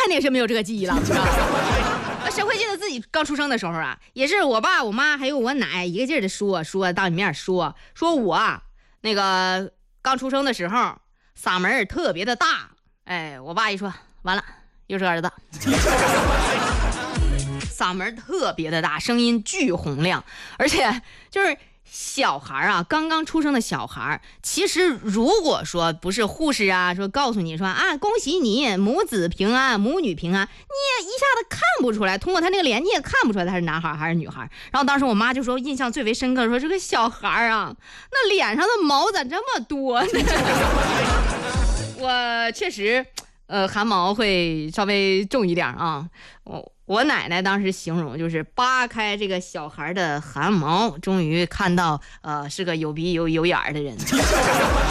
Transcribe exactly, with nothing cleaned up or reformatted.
定是没有这个记忆了。谁会记得自己刚出生的时候啊？也是我爸、我妈还有我奶一个劲儿的说说当你面说说我啊那个刚出生的时候嗓门特别的大。哎，我爸一说完了，又是儿子。嗓门特别的大，声音巨洪亮，而且就是小孩啊，刚刚出生的小孩，其实如果说不是护士啊，说告诉你说啊，恭喜你母子平安，母女平安，你也一下子看不出来，通过他那个脸你也看不出来他是男孩还是女孩。然后当时我妈就说，印象最为深刻，说这个小孩啊，那脸上的毛咋这么多呢？我确实，呃，汗毛会稍微重一点啊，我。我奶奶当时形容就是扒开这个小孩的汗毛，终于看到呃是个有鼻有有眼的人。